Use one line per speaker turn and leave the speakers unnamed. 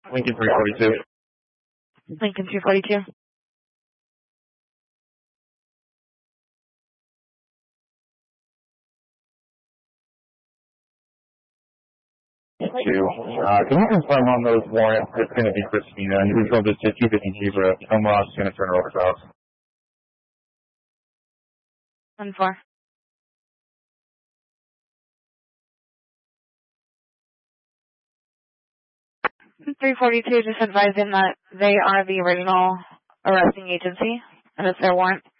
Lincoln 342.
Lincoln 242.
Can you confirm on those warrants it's going to be Christina and who's going to just keep it in Hebrew? Omar is going to turn her over to us.
1-4. .342, just advise them that they are the original arresting agency, and it's their warrant.